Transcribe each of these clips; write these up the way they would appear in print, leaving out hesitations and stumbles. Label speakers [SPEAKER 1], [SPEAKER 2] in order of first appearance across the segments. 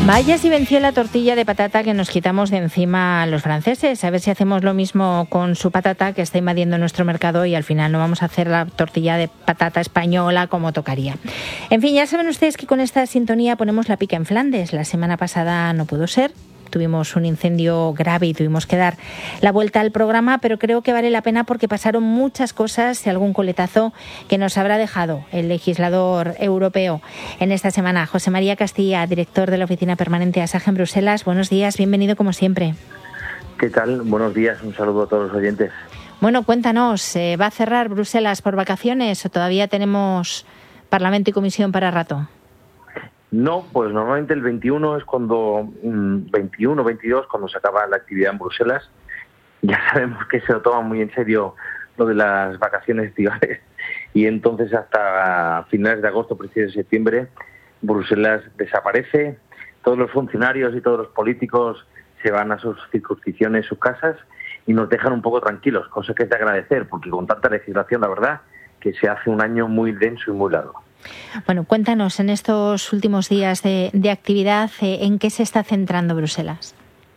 [SPEAKER 1] Vaya si venció la tortilla de patata que nos quitamos de encima los franceses. A ver si hacemos lo mismo con su patata, que está invadiendo nuestro mercado, y al final no vamos a hacer la tortilla de patata española como tocaría. En fin, ya saben ustedes que con esta sintonía ponemos la pica en Flandes. La semana pasada no pudo ser. Tuvimos un incendio grave y tuvimos que dar la vuelta al programa, pero creo que vale la pena porque pasaron muchas cosas y algún coletazo que nos habrá dejado el legislador europeo en esta semana. José María Castilla, director de la Oficina Permanente ASAJ en Bruselas. Buenos días, bienvenido como siempre.
[SPEAKER 2] ¿Qué tal? Buenos días, un saludo a todos los oyentes.
[SPEAKER 1] Bueno, cuéntanos, ¿va a cerrar Bruselas por vacaciones o todavía tenemos Parlamento y Comisión para rato?
[SPEAKER 2] No, pues normalmente el 21 es cuando, 21, 22, cuando se acaba la actividad en Bruselas. Ya sabemos que se lo toman muy en serio lo de las vacaciones estivales, y entonces hasta finales de agosto, principios de septiembre, Bruselas desaparece, todos los funcionarios y todos los políticos se van a sus circunscripciones, sus casas, y nos dejan un poco tranquilos, cosa que es de agradecer, porque con tanta legislación, la verdad, que se hace un año muy denso y muy largo.
[SPEAKER 1] Bueno, cuéntanos, en estos últimos días de actividad, ¿en qué se está centrando Bruselas?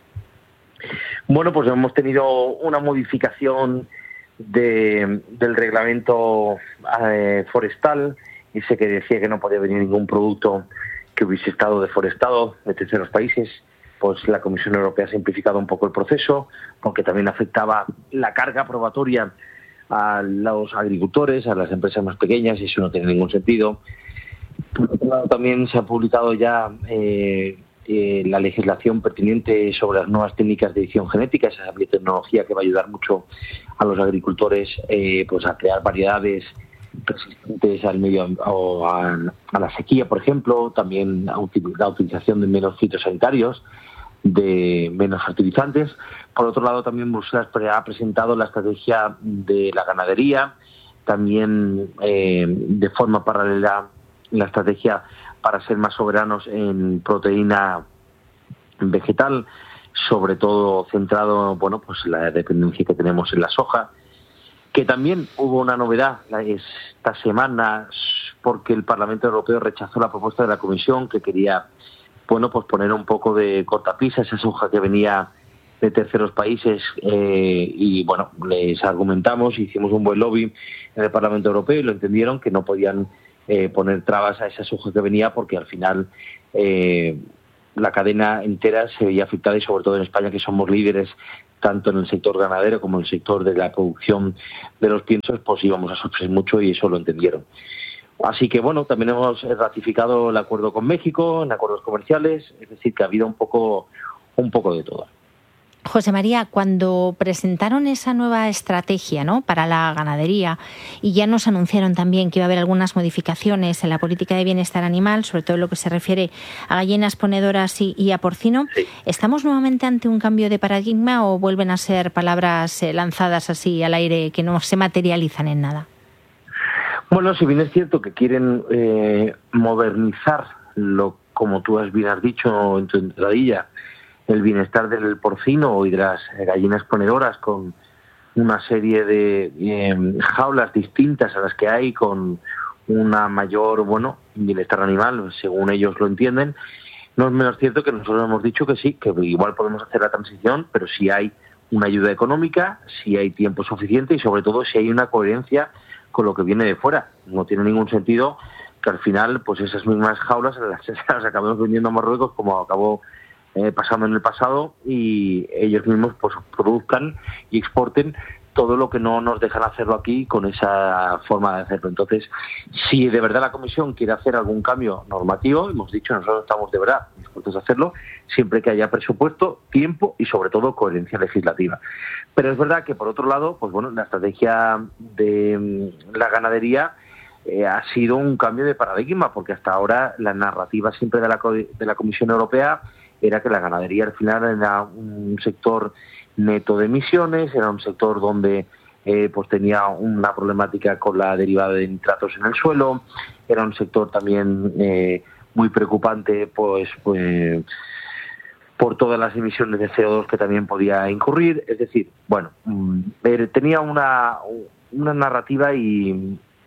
[SPEAKER 2] Bueno, pues hemos tenido una modificación del reglamento forestal, ese que decía que no podía venir ningún producto que hubiese estado deforestado de terceros países. Pues la Comisión Europea ha simplificado un poco el proceso, porque también afectaba la carga probatoria a los agricultores, a las empresas más pequeñas, y eso no tiene ningún sentido. Por otro lado, también se ha publicado ya la legislación pertinente sobre las nuevas técnicas de edición genética, esa biotecnología que va a ayudar mucho a los agricultores pues a crear variedades resistentes al medio o a la sequía, por ejemplo, también a la utilización de menos fitosanitarios, de menos fertilizantes. Por otro lado, también Bruselas ha presentado la estrategia de la ganadería, también de forma paralela la estrategia para ser más soberanos en proteína vegetal, sobre todo centrado, bueno, pues la dependencia que tenemos en la soja, que también hubo una novedad esta semana porque el Parlamento Europeo rechazó la propuesta de la Comisión, que quería, bueno, pues poner un poco de cortapisa esa soja que venía de terceros países, y bueno, les argumentamos, hicimos un buen lobby en el Parlamento Europeo y lo entendieron, que no podían poner trabas a esa soja que venía, porque al final la cadena entera se veía afectada, y sobre todo en España, que somos líderes tanto en el sector ganadero como en el sector de la producción de los piensos, pues íbamos a sufrir mucho, y eso lo entendieron. Así que bueno, también hemos ratificado el acuerdo con México en acuerdos comerciales, es decir, que ha habido un poco de todo.
[SPEAKER 1] José María, cuando presentaron esa nueva estrategia, ¿no?, para la ganadería, y ya nos anunciaron también que iba a haber algunas modificaciones en la política de bienestar animal, sobre todo en lo que se refiere a gallinas ponedoras y a porcino, sí. ¿Estamos nuevamente ante un cambio de paradigma o vuelven a ser palabras lanzadas así al aire que no se materializan en nada?
[SPEAKER 2] Bueno, si bien es cierto que quieren modernizar, como tú bien has dicho en tu entradilla, el bienestar del porcino y de las gallinas ponedoras, con una serie de jaulas distintas a las que hay, con una mayor, bueno, bienestar animal, según ellos lo entienden, no es menos cierto que nosotros hemos dicho que sí, que igual podemos hacer la transición, pero si hay una ayuda económica, si hay tiempo suficiente y sobre todo si hay una coherencia con lo que viene de fuera. No tiene ningún sentido que al final pues esas mismas jaulas las acabemos vendiendo a Marruecos, como acabó pasando en el pasado, y ellos mismos pues produzcan y exporten todo lo que no nos dejan hacerlo aquí con esa forma de hacerlo. Entonces, si de verdad la Comisión quiere hacer algún cambio normativo, hemos dicho, nosotros estamos de verdad dispuestos a hacerlo, siempre que haya presupuesto, tiempo y sobre todo coherencia legislativa. Pero es verdad que por otro lado, pues bueno, la estrategia de la ganadería ha sido un cambio de paradigma, porque hasta ahora la narrativa siempre de la Comisión Europea era que la ganadería al final era un sector neto de emisiones, era un sector donde pues tenía una problemática con la derivada de nitratos en el suelo, era un sector también muy preocupante pues por todas las emisiones de CO2 que también podía incurrir. Es decir, bueno, tenía una narrativa y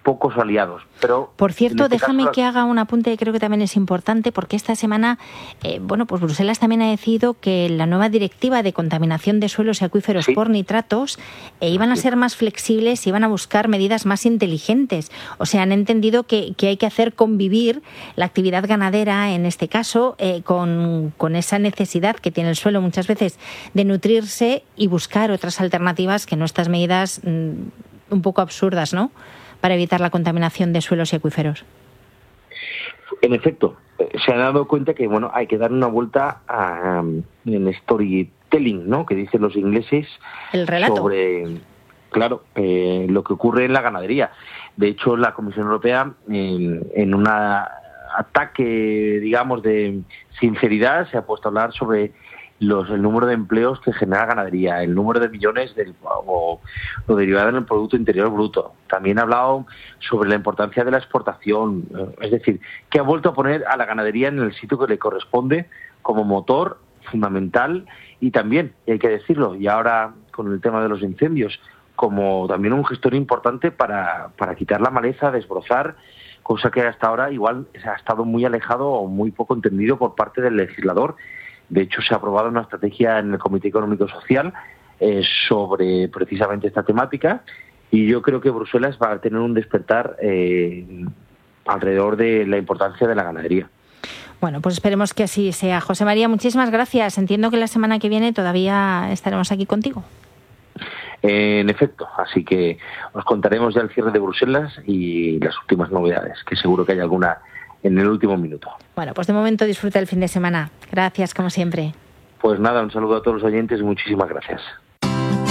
[SPEAKER 2] pocos aliados. Pero
[SPEAKER 1] por cierto, déjame que haga un apunte que creo que también es importante, porque esta semana, pues Bruselas también ha decidido que la nueva directiva de contaminación de suelos y acuíferos por nitratos iban a ser más flexibles y iban a buscar medidas más inteligentes. O sea, han entendido que hay que hacer convivir la actividad ganadera, en este caso, con esa necesidad que tiene el suelo muchas veces de nutrirse y buscar otras alternativas que no estas medidas un poco absurdas, ¿no?, para evitar la contaminación de suelos y acuíferos.
[SPEAKER 2] En efecto, se han dado cuenta que hay que dar una vuelta en storytelling, ¿no?, que dicen los ingleses,
[SPEAKER 1] el relato
[SPEAKER 2] sobre, claro, lo que ocurre en la ganadería. De hecho, la Comisión Europea, en un ataque, digamos, de sinceridad, se ha puesto a hablar sobre el número de empleos que genera ganadería, el número de millones o lo derivado en el Producto Interior Bruto. También ha hablado sobre la importancia de la exportación, es decir, que ha vuelto a poner a la ganadería en el sitio que le corresponde como motor fundamental y también, y hay que decirlo, y ahora con el tema de los incendios, como también un gestor importante para quitar la maleza, desbrozar, cosa que hasta ahora igual ha estado muy alejado o muy poco entendido por parte del legislador. De hecho, se ha aprobado una estrategia en el Comité Económico y Social sobre precisamente esta temática y yo creo que Bruselas va a tener un despertar alrededor de la importancia de la ganadería.
[SPEAKER 1] Bueno, pues esperemos que así sea. José María, muchísimas gracias. Entiendo que la semana que viene todavía estaremos aquí contigo.
[SPEAKER 2] En efecto, así que os contaremos ya el cierre de Bruselas y las últimas novedades, que seguro que hay alguna en el último minuto.
[SPEAKER 1] Bueno, pues de momento disfruta el fin de semana. Gracias, como siempre.
[SPEAKER 2] Pues nada, un saludo a todos los oyentes y muchísimas gracias.